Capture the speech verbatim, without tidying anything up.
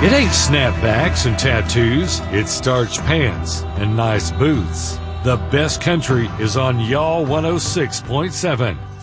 It ain't snapbacks and tattoos, it's starched pants and nice boots. The best country is on Y'all one oh six point seven.